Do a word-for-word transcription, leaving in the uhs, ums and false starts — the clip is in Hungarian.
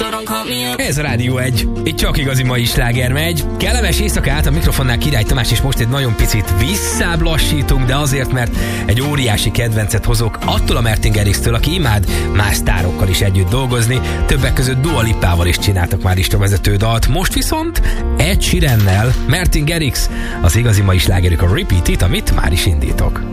Ez a Rádió egy. Itt csak igazi mai sláger megy. Kellemes éjszakát, a mikrofonnál Király Tamás, és most egy nagyon picit visszább lassítunk, de azért, mert egy óriási kedvencet hozok attól a Martin Garrix-től, aki imád más sztárokkal is együtt dolgozni. Többek között Dua Lipával is csináltak már listavezető dalt. Most viszont Ed Sheerannel, Martin Garrix, az igazi mai slágerük a Repeat It, amit már is indítok.